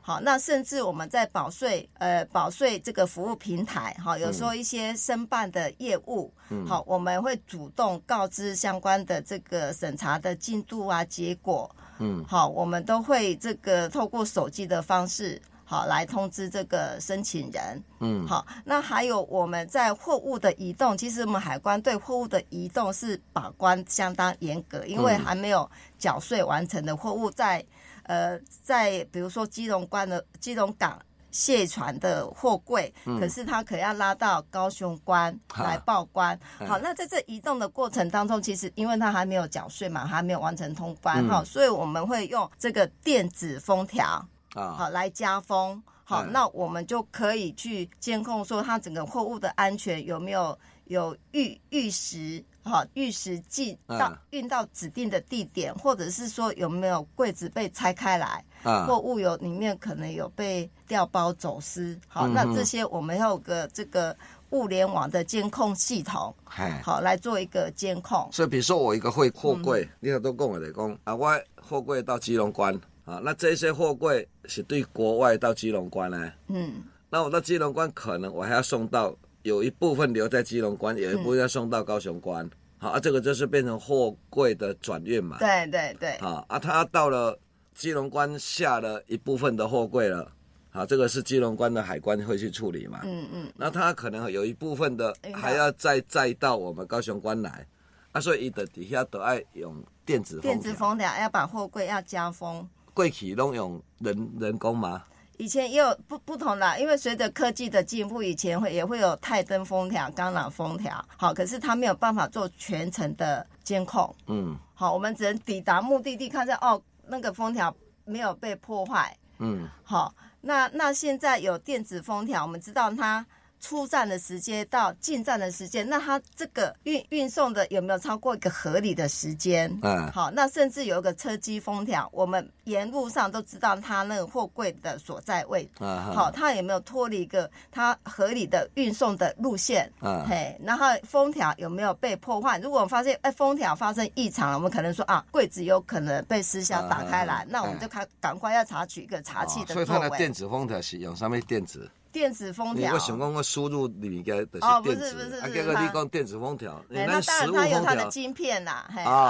好，那甚至我们在保税这个服务平台，好，有时候一些申办的业务，好，我们会主动告知相关的这个审查的进度啊、结果，好，我们都会这个透过手机的方式。好，来通知这个申请人。好，那还有我们在货物的移动，其实我们海关对货物的移动是把关相当严格，因为还没有缴税完成的货物在比如说基隆港卸船的货柜，可是它可要拉到高雄关来报关。好，那在这移动的过程当中，其实因为它还没有缴税嘛，还没有完成通关，所以我们会用这个电子封条。好，来加封。好，那我们就可以去监控说它整个货物的安全有没有预时运到指定的地点，或者是说有没有柜子被拆开来，货物里面可能有被调包走私。好，那这些我们要有个这个物联网的监控系统，好来做一个监控。 所以比如说我一个货柜，你都跟我来讲啊，我货柜到基隆关。那这些货柜是对国外到基隆关呢？那我到基隆关，可能我还要送到，有一部分留在基隆关，有一部分要送到高雄关。好，这个就是变成货柜的转运嘛。 对对对。 他到了基隆关下了一部分的货柜了。好，这个是基隆关的海关会去处理嘛。那他可能有一部分的还要再载到我们高雄关来。所以他的底下都要用电子封条，要把货柜要加封。 过去都用人工吗？ 以前也有不同啦，因为随着科技的进步，以前也会有钛灯封条、钢缆封条，好，可是它没有办法做全程的监控。好，我们只能抵达目的地，看见那个封条没有被破坏。好，那现在有电子封条，我们知道它出站的时间到进站的时间，那它这个运送的有没有超过一个合理的时间？好，那甚至有一个车机封条，我们沿路上都知道它那个货柜的所在位，好，它有没有脱离一个它合理的运送的路线？然后封条有没有被破坏？如果我们发现封条发生异常了，我们可能说柜子有可能被私下打开来，那我们就赶快要采取一个查气的作为。 所以它的电子封条是用什么电子？ 电子封条， 我想讲我输入里面就是电子， 不是， 结果你讲电子封条， 那当然它有它的晶片啦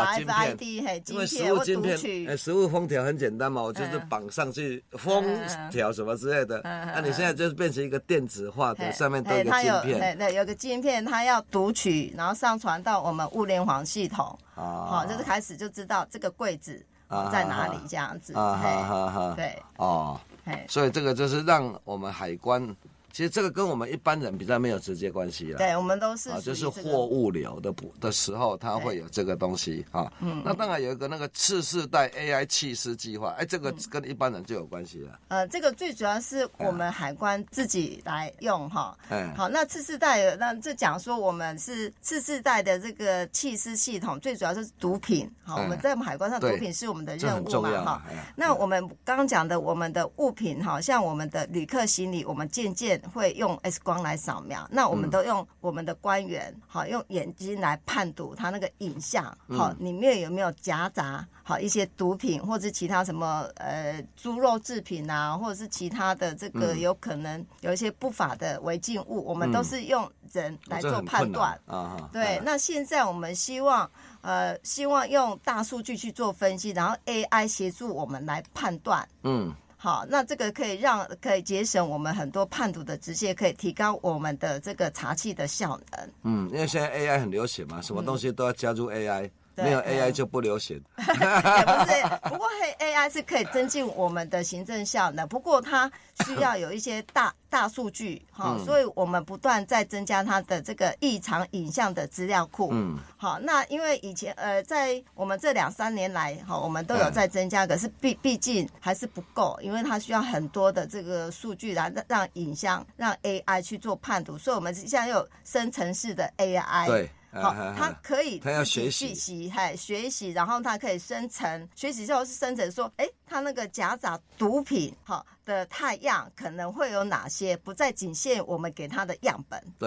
，RFID 晶片或读取。 实物封条很简单嘛，我就是绑上去封条什么之类的。那你现在就是变成一个电子化的，上面都有个晶片。 对，有个晶片，它要读取，然后上传到我们物联网系统。好，就是开始就知道这个柜子在哪里这样子。对。 所以这个就是让我们海关，其实这个跟我们一般人比较没有直接关系了。 对，我们都是就是货物流的时候，它会有这个东西啊。那当然有一个那个次世代 AI 气师计划，这个跟一般人就有关系了。 这个最主要是我们海关自己来用哈。好，那次世代那就讲说我们是次世代的这个气师系统，最主要是毒品。好，我们在海关上毒品是我们的任务嘛哈。那我们刚刚讲的我们的物品哈，像我们的旅客行李，我们渐渐会用 X 光来扫描，那我们都用我们的官员好用眼睛来判读它那个影像，好里面有没有夹杂好一些毒品或者其他什么猪肉制品啊，或者是其他的这个有可能有一些不法的违禁物，我们都是用人来做判断。对，那现在我们希望用大数据去做分析，然后 AI 协助我们来判断。好，那这个可以节省我们很多判读的直线，可以提高我们的这个查气的效能。 因为现在 AI 很流行嘛，什么东西都要加入 AI。没有 AI 就不流行。 也不是，不过 AI 是可以增进我们的行政效能，不过它需要有一些大数据所以我们不断在增加它的这个异常影像的资料库。好，那因为以前在我们这2-3年来我们都有在增加，可是毕竟还是不够，因为它需要很多的这个数据来让影像让 AI 去做判读，所以我们现在有生成式的 AI。 对。 好，它可以它要学习，然后它可以生成，学习之后是生成说，它那个夹杂毒品的态样可能会有哪些，不再仅限我们给它的样本。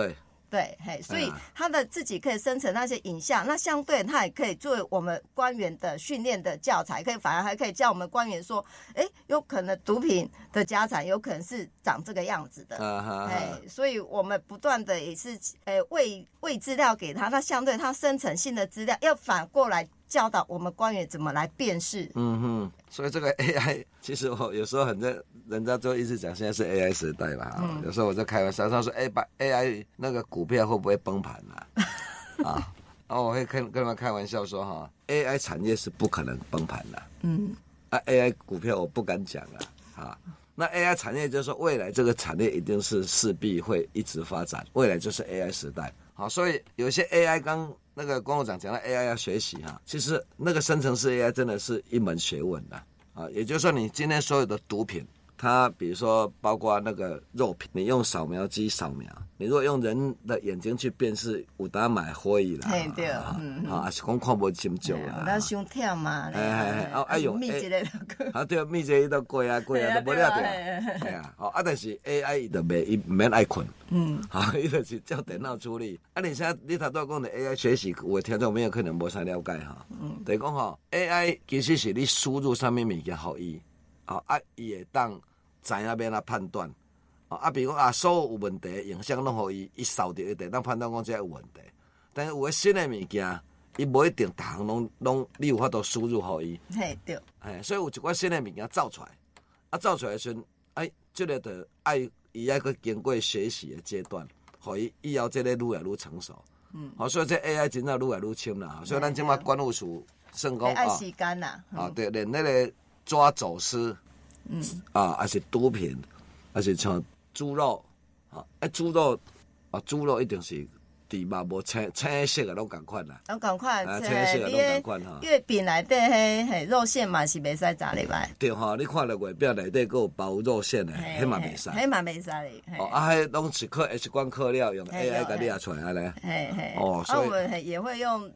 对，所以它的自己可以生成那些影像，那相对它也可以作为我们官员的训练的教材，反而还可以教我们官员说，有可能毒品的家产有可能是长这个样子的，所以我们不断的也是喂资料给他，那相对他生成新的资料，要反过来教导我们官员怎么来辨识。 所以这个 AI 其实我有时候人家就一直讲现在是 AI 时代嘛，有时候我在开玩笑，他说AI 那个股票会不会崩盘啊？然后我会跟他们开玩笑说AI 产业是不可能崩盘的。AI 股票我不敢讲了那 AI 产业就是说未来这个产业一定是势必会一直发展，未来就是 AI 时代。好，所以有些 AI 刚那个关务长讲到 AI 要学习其实那个生成式 AI 真的是一门学问也就是说你今天所有的毒品，它比如说包括那个肉品，你用扫描机扫描，你如果用人的眼睛去辨识，有当买可以啦， 对， 还是讲看不清楚啦， 那伤忝嘛， 用密集的， 对，密集伊都过啊，都无了掉，但是 AI 伊就唔免爱困，伊就是照电脑处理。你现在你头拄讲的 AI 学习，有的听众朋友可能无啥了解就是讲AI 其实是你输入上面物件互伊。伊会当知影要怎判断，比如讲所有问题影像拢互伊扫到一定，当判断讲这有问题。但是有个新的物件，伊无一定逐项拢你有法度输入互伊。 对。 所以有一寡新的物件造出来，造出来的时阵，这个就伊爱去经过学习的阶段，互伊以后这个愈来愈成熟。所以这 AI 真正愈来愈深啦。所以咱即马关务署算讲爱时间啦。 对，连那个抓走私，还是毒品，还是像猪肉，猪肉一定是猪肉无青色的拢同款啦， 拢同款， 青色的拢同款月饼内底迄肉馅嘛是袂使炸入来。 对你看了月饼内底佫有包肉馅的，迄嘛袂使。 迄嘛袂使嘞。 迄拢是靠 X 光刻料用 AI 甲列出来安尼。 所以我们也会有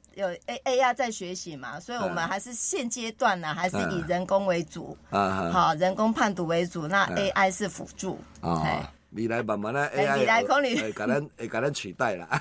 AI 在学习嘛，所以我们还是现阶段呢，还是以人工为主，好，人工判读为主，那 AI 是辅助。 未来慢慢AI 会甲咱取代啦。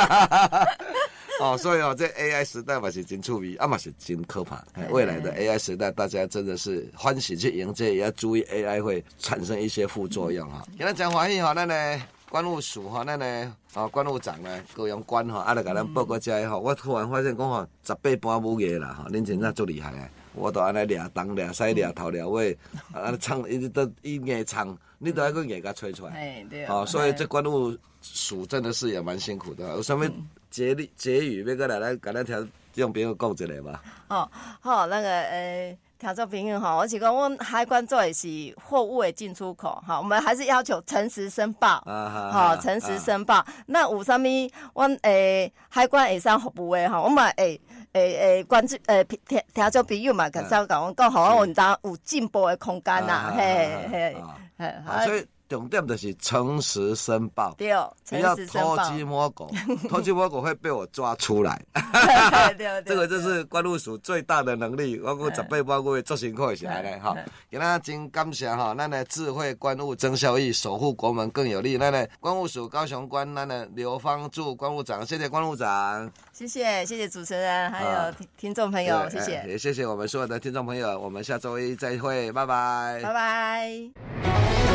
所以这 AI 时代嘛是真趣味，嘛是真可怕。未来的 AI 时代，大家真的是欢喜去迎接，也要注意 AI 会产生一些副作用今天真欢喜咱呢关务署咱呢关务长呢高阳关就甲咱报告这我突然发现讲18般武艺啦恁真正足厉害我都安尼抓东抓西抓头抓尾，唱一直都硬唱，你都要去硬甲吹出来。 对。 所以这关务署真的是也蛮辛苦的。有什么结语要来跟咱听众朋友讲一下吧？ 好，那个听众朋友我是讲，我们海关做的是货物的进出口我们还是要求诚实申报诚实申报。那有啥物我海关会上服务的我们关注听众朋友嘛，甲我讲，好我当有进步的空间所以重点就是诚实申报， 对， 不要偷鸡摸狗，偷鸡摸狗会被我抓出来。 对， 这个就是关务署最大的能力。我讲18般武艺做辛苦的是安尼今仔真感谢咱的智慧关务增效益，守护国门更有力。咱的关务署高雄关咱的刘芳柱关务长，谢谢关务长， 谢谢主持人，还有听众朋友，谢谢， 也谢谢我们所有的听众朋友，我们下周一再会，拜拜， 拜拜。